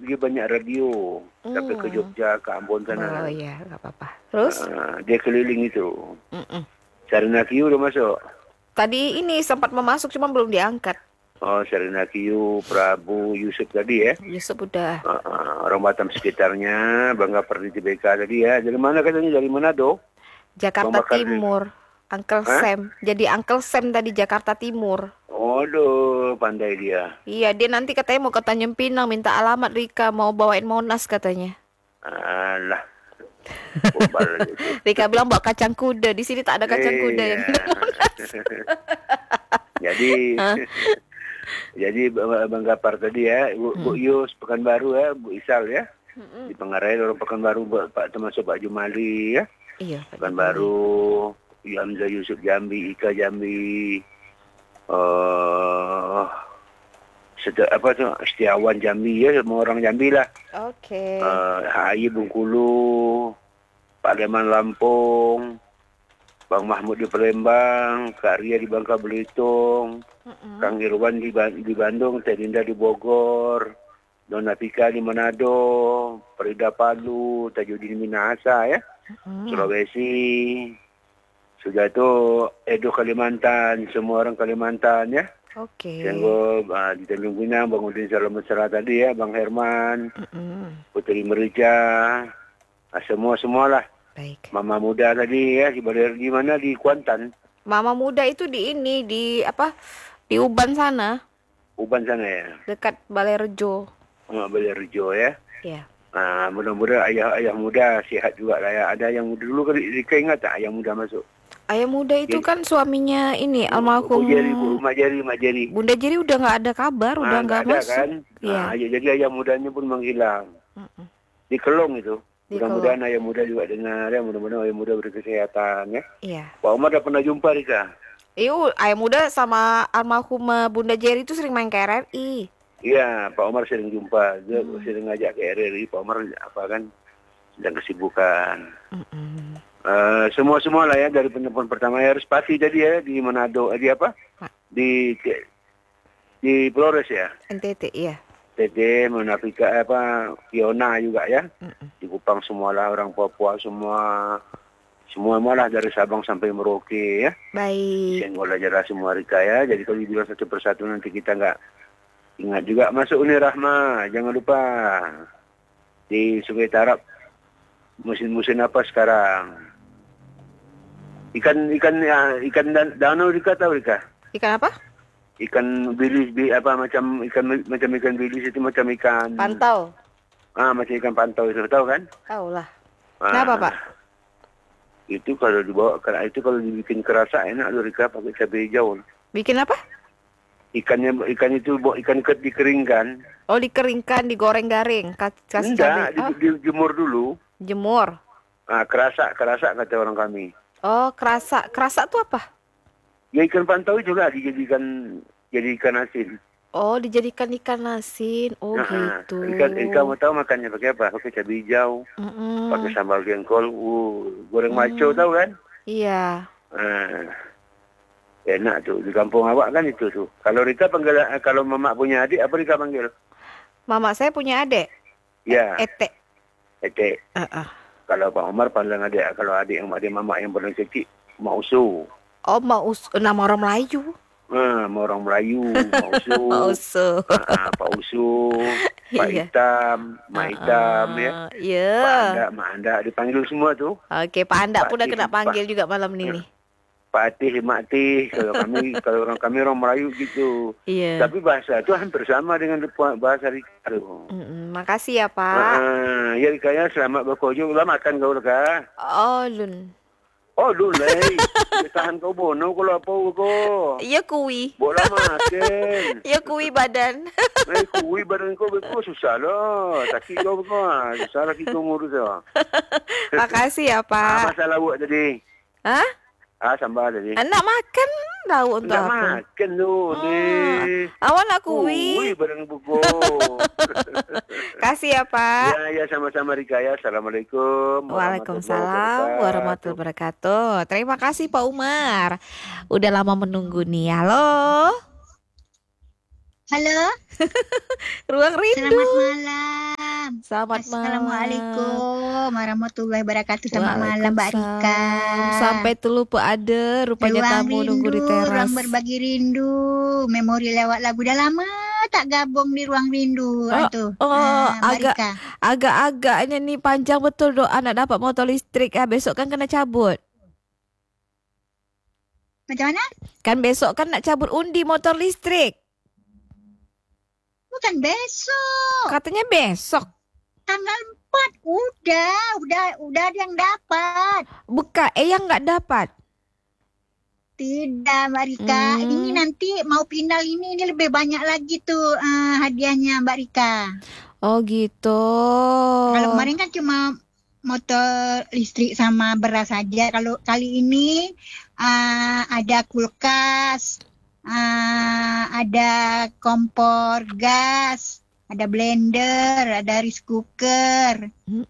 dia banyak radio. Sampai ke Jogja, ke Ambon sana. Oh iya, nggak apa-apa. Terus? Dia keliling itu. Mm-mm. Sharina Q udah masuk. Tadi ini sempat memasuk cuma belum diangkat. Oh, Sharina Q, Prabu, Yusuf tadi ya. Yusuf udah. Orang Batam sekitarnya, Bangga Perdi TBK tadi ya. Dari mana katanya? Dari Manado? Jakarta Timur. Uncle Sam. Jadi Uncle Sam tadi Jakarta Timur. Waduh, pandai dia. Iya, dia nanti katanya mau ke Tanjung Pinang, minta alamat Rika, mau bawain Monas katanya. Alah. Rika bilang bawa kacang kuda. Di sini tak ada kacang kuda yang kena Monas. Jadi Bang Gapar tadi ya, Bu Yus Pekanbaru ya, Bu Isal ya. Di Pengarai orang Pekanbaru, termasuk Pak Jumali ya. Iya. Pekanbaru, Hamzah Yusuf Jambi, Ika Jambi, Setiawan Jambi ya, semua orang Jambi lah. Oke. HI Bengkulu, Pak Leman Lampung, Bang Mahmud di Palembang, Kak Ria di Bangka Belitung, Kang Irwan di Bandung, Teh Linda di Bogor, Dona Pika di Manado, Frida Palu, Tajudin Minahasa ya, Sulawesi, sudah itu Edo Kalimantan, semua orang Kalimantan ya. Oke. Di Tanjung Pinang, Bang Udin Salam Mesra tadi ya, Bang Herman, Putri Merica, semualah. Baik. Mama muda tadi ya, di mana di Kuantan. Mama muda itu di ini, di apa? Di Uban sana. Uban sana ya. Dekat Balai Rejo. Balai Rejo ya. Iya. Mudah-mudahan ayah muda sehat juga lah ya. Ada yang muda dulu kan Rika ingat tak ayah muda masuk? Ayah muda itu kan suaminya ini almarhum Mak Jeri. Bunda Jeri udah nggak ada kabar, udah nggak masuk. Kan? Iya. Jadi ayah mudanya pun menghilang. Di Kelong itu. Mudah-mudahan ayah muda juga dengar ya, mudah-mudahan ayah muda berkesehatan ya. Iya. Pak Omar udah pernah jumpa Rika? Iya, ayah muda sama almarhum Bunda Jeri itu sering main ke RRI. Iya, Pak Omar sering jumpa, dia sering ngajak ke RRI. Pak Omar sedang kesibukan. Semua lah ya, dari penelpon pertama ya, Respati tadi ya di Manado, di Flores ya. NTT iya. TT, Munafika Fiona juga ya. Di Kupang semualah orang Papua semua malah dari Sabang sampai Merauke ya. Baik. Senggol aja semua Rika ya. Jadi kalau dibilang satu persatu nanti kita nggak ingat juga. Masuk Uni Rahma, jangan lupa di Sungai Tarap musim apa sekarang? Ikan danau Rika tahu Rika? Ikan apa? Ikan bilis macam ikan bilis itu macam ikan pantau. Macam ikan pantau itu tahu kan? Tahu lah. Kenapa Pak? Itu kalau dibikin kerasa enak loh Rika, pakai cabai hijau. Bikin apa? Ikan itu dikeringkan. Oh, dikeringkan, digoreng garing, kasih cabai. Dijemur dulu. Jemur. Kerasa kata orang kami. Oh, kerasa tuh apa? Ya ikan pantau juga jadi ikan asin. Oh, dijadikan ikan asin. Oh, gitu. Ikan mau tahu makannya pakai apa? Pakai cabai hijau. Pakai sambal jengkol. Goreng maco tahu kan? Iya. Enak tuh di kampung awak kan itu tuh. Kalau Rika kalau Mama punya adik apa Rika panggil? Mama saya punya adik. Ya. Ete. Kalau Pak Omar panggil adik. Kalau adik Mama yang paling kecil Mausu. Oh, nama orang Melayu. Orang Melayu, Mausu. Pak Usu, Pak Hitam, Mak Hitam ya. Iya. Mak Anda dipanggil semua tuh. Oke, Pak Anda pun udah kena panggil juga malam ini. Pak Atih, Mak Atih, kalau kami orang Melayu gitu. Iya. Tapi bahasa itu hampir sama dengan bahasa Rika. Makasih ya Pak. Ya Rika ya, selamat berkunjung. Lah makan kau Rika. Oh, dulu tahan kau bono kalau apa kau. Iya kuwi. Bola makan. Iya kuwi badan. Kuwi badan kau susah loh. Kaki kau susah lagi kau ngurus ya. Makasih ya Pak. Masalah buat tadi. Hah? Sambal tadi. Anak makan tahu untuk apa? Makan tu deh. Awak nak kuwi. Kuwi barang buku. Kasih ya Pak. Ya sama-sama Rika ya. Assalamualaikum. Waalaikumsalam warahmatullahi wabarakatuh. Terima kasih Pak Umar. Udah lama menunggu nih. Halo. Halo. Ruang Rindu. Selamat malam. Selamat malam. Assalamualaikum warahmatullahi wabarakatuh. Selamat malam Mbak Rika. Waalaikumsalam. Sampai terlupa ada rupanya Ruang tamu nunggu di rindu, teras. ruang berbagi rindu, memori lewat lagu. Dah lama tak gabung di ruang rindu. Mbak Rika. Agak-agaknya nih panjang betul doa nak dapat motor listrik. Besok kan kena cabut. Macam mana? Kan besok kan nak cabut undi motor listrik. Bukan besok. Katanya besok. Tanggal 4 udah ada yang dapat. Bukan, yang nggak dapat. Tidak Mbak Rika. Ini nanti mau final ini lebih banyak lagi tuh hadiahnya Mbak Rika. Oh gitu. Kalau kemarin kan cuma motor listrik sama beras saja. Kalau kali ini ada kulkas, ada kompor gas, ada blender, ada rice cooker.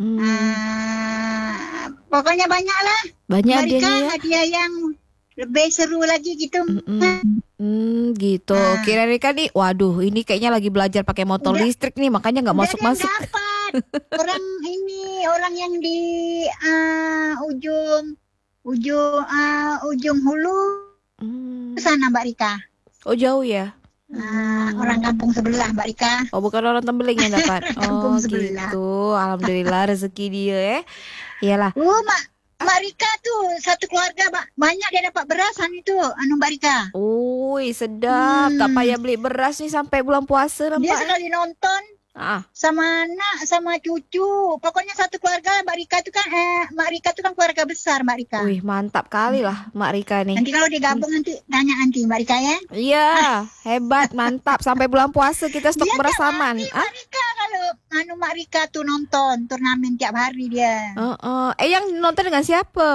Pokoknya banyak lah. Banyak Mereka hadiahnya ya. hadiah yang lebih seru lagi gitu. Gitu. Kira-kira nih, waduh, ini kayaknya lagi belajar pakai motor listrik nih, makanya nggak masuk-masuk. Dapat. orang yang di ujung hulu sana Mbak Rika. Oh jauh ya? Orang kampung sebelah Mbak Rika. Oh bukan orang Tembeling yang dapat. Kampung Oh sebelah. gitu. Alhamdulillah rezeki dia ya. Iyalah. Mbak Rika tuh satu keluarga banyak dia dapat berasan itu Mbak Rika. Ui sedap. Tak payah beli beras nih sampai bulan puasa Dia nampak. sekali nonton sama anak sama cucu. Pokoknya satu keluarga Mbak Rika tuh kan Mbak Rika tuh kan keluarga besar Mbak Rika. Wih mantap kali lah Mbak Rika nih. Nanti kalau digabung nanti tanya nanti Mbak Rika ya. Iya hebat mantap. Sampai bulan puasa kita stok beras aman. Mbak Rika kalau Mbak Rika tuh nonton turnamen tiap hari dia. Yang nonton dengan siapa?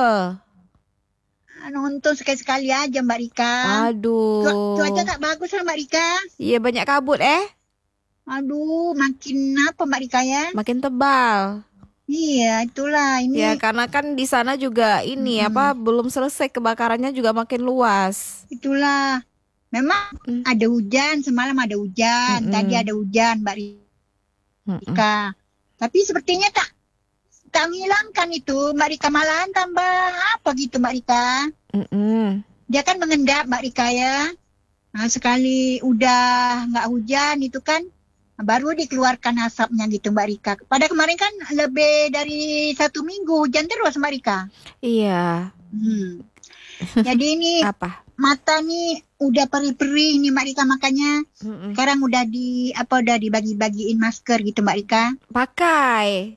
Nonton sekali-sekali aja Mbak Rika. Aduh. Cuaca tak bagus lah Mbak Rika. Iya banyak kabut Aduh, makin apa Mbak Rika ya? Makin tebal. Iya, itulah ini. Ya karena kan di sana juga ini belum selesai kebakarannya juga makin luas. Itulah. Memang ada hujan, semalam ada hujan, tadi ada hujan Mbak Rika. Tapi sepertinya tak menghilangkan itu Mbak Rika, malahan tambah apa gitu Mbak Rika. Dia kan mengendap Mbak Rika ya. Nah, sekali udah nggak hujan itu kan baru dikeluarkan asapnya gitu Mbak Rika. Pada kemarin kan lebih dari 1 minggu hujan terus Mbak Rika. Iya. Jadi ini mata nih udah perih-perih nih Mbak Rika, makanya sekarang udah dibagi-bagiin masker gitu Mbak Rika. Pakai.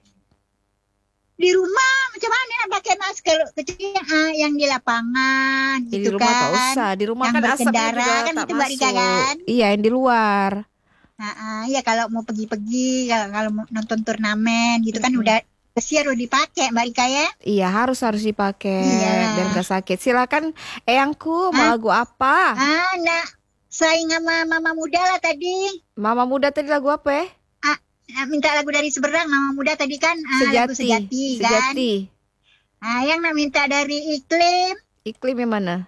Di rumah macam mana nak pakai masker? Kecuali yang di lapangan gitu kan. Di rumah tak usah. Di rumah yang kan asapnya juga kan tak itu Mbak Rika masuk. kan. Iya yang di luar. Ya kalau mau pergi-pergi, kalau mau nonton turnamen gitu kan udah besi harus dipakai Mbak Rika ya. Iya harus dipakai biar gak sakit. Silakan Eyangku mau lagu apa? Nak saing sama Mama Muda lah tadi. Mama Muda tadi lagu apa ya? Minta lagu dari Seberang Mama Muda tadi kan lagu Sejati kan. Yang nak minta dari Iklim. Iklim yang mana?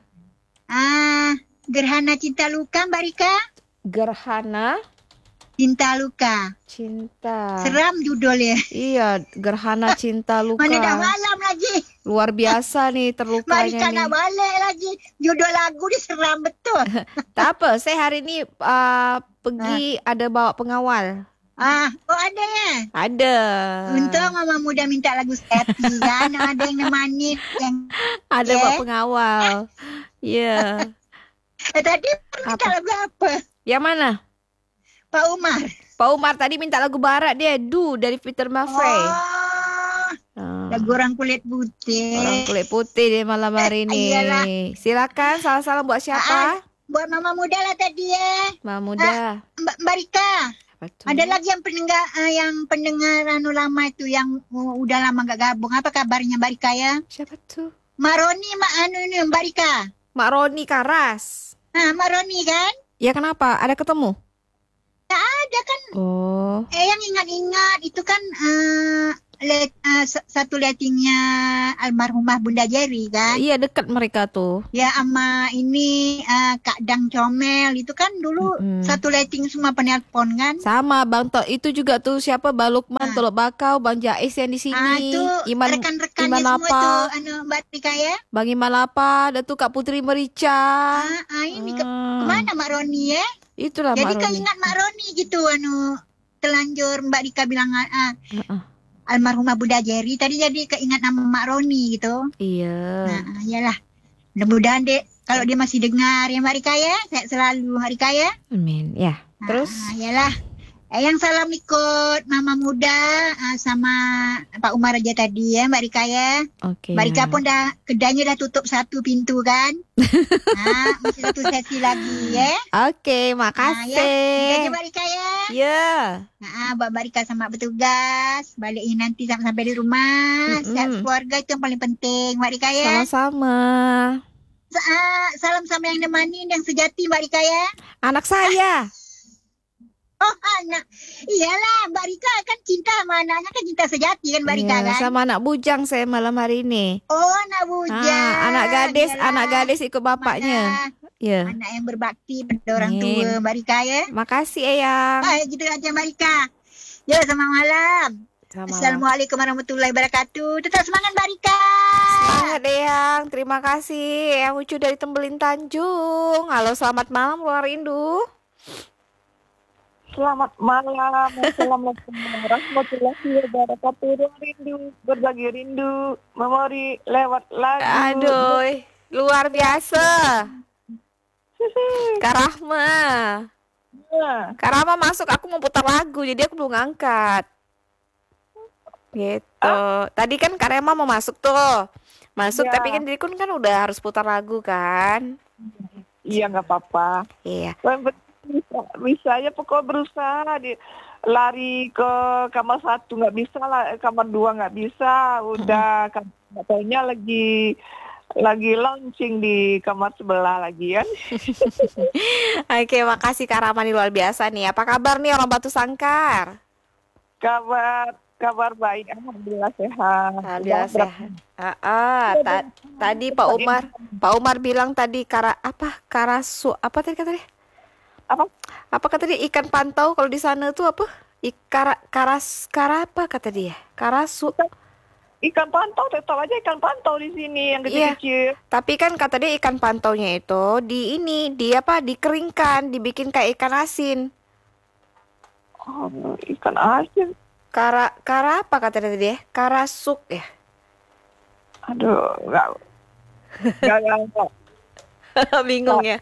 Gerhana Cinta Luka Mbak Rika. Gerhana Cinta Luka. Cinta. Seram judulnya. Iya, Gerhana Cinta Luka. Mana dah malam lagi. Luar biasa nih terlukanya Mbak Rika nih. nak balik lagi. Judul lagu ni seram betul. Tak apa, saya hari ni pergi ada bawa pengawal. Ada ya? Ada. Untung Mama Muda minta lagu Sejati kan. Ada yang nemani. Ada bawa pengawal. Ya. Tadi minta lagu apa? Yang mana? Pak Umar. Pak Umar tadi minta lagu barat dia, Du dari Peter Maffay. Lagu orang kulit putih. Orang kulit putih dia malam hari ni. Silakan salam-salam buat siapa? Buat Mama Muda lah tadi ya. Mama Muda. Mbak Rika. Ada lagi yang pendengar lama itu yang udah lama gak gabung. Apa kabarnya Mbak Rika ya? Siapa tuh? Mak Roni Mbak Rika. Mak Roni Karas. Mak Roni kan? Ya kenapa? Ada ketemu? Tak ada kan. Oh. Yang ingat-ingat itu kan satu lettingnya almarhumah Bunda Jerry kan. Iya, dekat mereka tuh. Ya sama ini Kak Dang Comel itu kan dulu satu letting semua penelpon kan. Sama Bang itu juga tuh siapa Bang Lukman, Teluk Bakau, Bang Jais yang di sini. Itu rekan-rekannya semua itu Mbak Rika ya. Bang Iman Lapa, ada tuh Kak Putri Merica. Ini kemana Mak Roni ya? Itulah jadi Mak Roni. keingat Mak Roni gitu telanjur Mbak Rika bilang almarhumah Bunda Jerry tadi jadi keingat nama Mak Roni gitu. Iya. Nah, iyalah. Mudah-mudahan dek kalau dia masih dengar ya Mbak Rika ya, sehat selalu Mbak Rika ya. Amin. Ya. Terus? Iyalah. Yang salam ikut Mama Muda sama Pak Umar aja tadi ya Mbak Rika ya. Oke. Mbak Rika pun kedainya dah tutup satu pintu kan. Masih satu sesi lagi ya. Oke, makasih. Ya. Mbak Rika ya. Ya. Buat Mbak Rika sama petugas balik nanti sampai di rumah. Sehat keluarga itu yang paling penting Mbak Rika ya. Sama-sama. Salam sama yang nemanin yang sejati Mbak Rika ya. Anak saya. Oh anak, iyalah Mbak Rika kan cinta sama anaknya kan cinta sejati kan Mbak Rika kan. Sama anak bujang saya malam hari ini. Oh anak bujang. Anak gadis ikut bapaknya. Ya. Anak yang berbakti pada orang tua Mbak Rika ya. Makasih Eyang. Gitu aja Mbak Rika. Ya selamat malam. Assalamualaikum warahmatullahi wabarakatuh. Tetap semangat Mbak Rika. Semangat Eyang. Terima kasih Eyang Ucu dari Tembelin Tanjung. Halo selamat malam luar rindu. Selamat malam, assalamualaikum warahmatullahi wabarakatuh. Rindu, berbagi rindu, memori lewat lagu. Aduh, luar biasa. Kak Rahma. Kak Rahma masuk, aku mau putar lagu, jadi aku belum ngangkat. Gitu. Tadi kan Kak Rahma mau masuk tuh. Masuk, tapi kan diriku kan udah harus putar lagu kan. Iya, nggak apa-apa. Iya. Bisa aja pokoknya berusaha lari ke kamar 1 nggak bisa lah, kamar 2 nggak bisa, udah katanya lagi launching di kamar sebelah lagi kan. Oke, makasih Kak Ramani luar biasa nih. Apa kabar nih orang Batu Sangkar? Kabar baik, alhamdulillah sehat. Alhamdulillah sehat. Tadi Pak Umar bilang tadi karasu apa tadi katanya? Apa kata dia ikan pantau kalau di sana tuh apa? Apa kata dia? Karasu. Ikan pantau, tetap aja ikan pantau di sini yang kecil-kecil. Tapi kan kata dia ikan pantaunya itu dikeringkan, dibikin kayak ikan asin. Oh, ikan asin. Kara apa kata dia? Karasuk ya. Aduh, enggak. Bingung ya.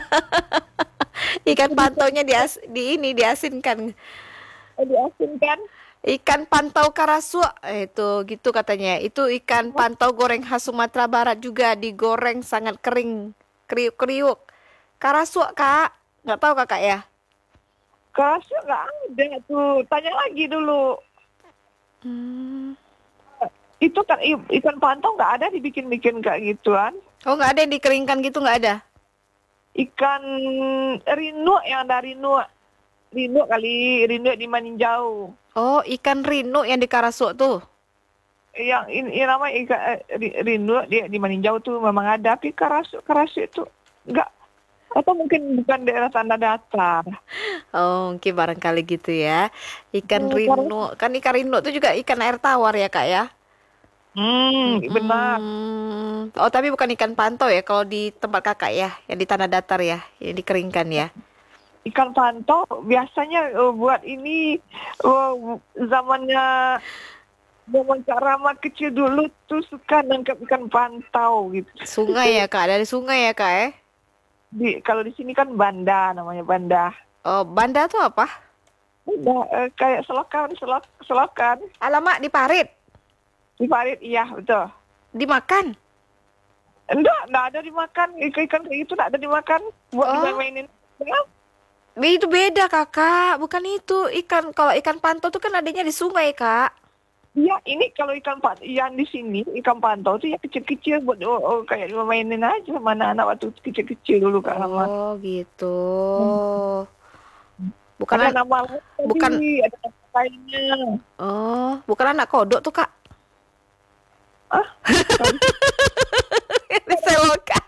Ikan pantaunya diasinkan. Diasinkan? Ikan pantau karasu itu gitu katanya. Itu ikan pantau goreng khas Sumatera Barat juga digoreng sangat kering, kriuk-kriuk. Karasu Kak, nggak tahu Kakak ya? Karasu nggak ada tuh. Tanya lagi dulu. Itu kan ikan pantau nggak ada dibikin-bikin kayak gituan. Oh nggak ada yang dikeringkan gitu nggak ada? Ikan rinu yang ada rinu di Maninjau. Oh ikan rinu yang di Karasuk tuh? Yang ini namanya ikan rinu di Maninjau tuh memang ada, tapi Karasuk itu enggak. Atau mungkin bukan daerah tanah datar. Oh mungkin barangkali gitu ya. Ikan rinu, kan ikan rinu itu juga ikan air tawar ya Kak ya? Benar. Oh tapi bukan ikan pantau ya kalau di tempat Kakak ya, yang di tanah datar ya, yang dikeringkan ya. Ikan pantau biasanya buat ini zamannya Kak Rama kecil dulu tuh suka nangkap ikan pantau gitu. Sungai ya Kak, dari sungai ya Kak ya? Kalau di sini kan banda, namanya banda. Oh banda tuh apa? Kayak selokan. Alamak di parit. Di parit, iya betul. Dimakan? Enggak ada dimakan. Ikan kayak itu enggak ada dimakan. Buat dimainin. Ya. Itu beda Kakak, bukan itu. Kalau ikan pantau tuh kan adanya di sungai Kak. Iya, ini kalau ikan pantau yang di sini, ikan pantau tuh ya kecil-kecil buat kayak dimainin aja sama anak-anak waktu kecil-kecil dulu Kak Rama. Oh gitu. lainnya. Oh, bukan anak kodok tuh, Kak. Ah, Diselokan.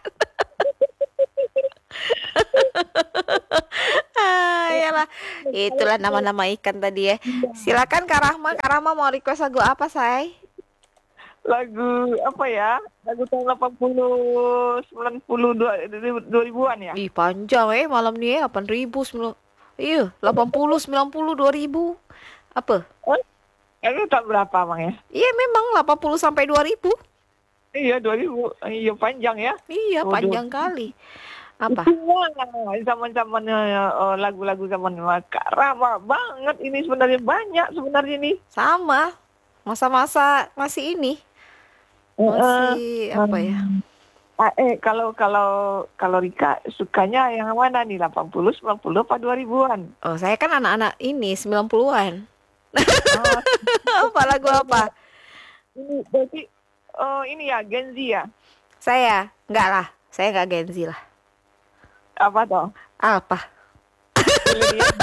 Yalah. Itulah nama-nama ikan tadi ya. Silakan Kak Rahma. Kak Rahma mau request lagu apa, say? lagu apa ya? Lagu tahun 80, 90, 2000-an ya? Ih, panjang malam nih 8.000 Iya, 80, 90, 2000. Apa? Oh, itu tahun berapa, Bang ya? Iya, memang 80 sampai 2000. Iya, 2000. Iya, panjang ya. Iya, Oh, panjang kali. Apa? Semua zaman-zaman lagu-lagu zaman Kak Rama banget ini sebenarnya, banyak sebenarnya nih. Sama. Masa-masa masih ini. Masih apa ya? Kalau Rika sukanya yang mana nih? 80, 90 apa 2000-an? Oh, saya kan anak-anak ini 90-an. Apa lagu apa? Ini berarti ini ya Gen Z ya? Saya enggak lah. Saya enggak Gen Z lah. Apa toh? Apa? Milenial.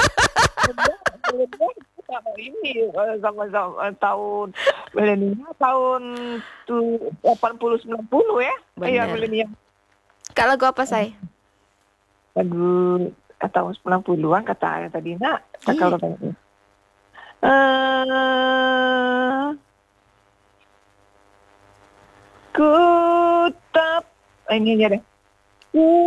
Ini sama-sama tahun milenial tahun 80 90 ya. Iya, Bener. milenial. Kak, lagu apa, say? Lagu tahun 90-an kata tadi nak. Iya. Kalau tadi. Ku tak ini aja deh.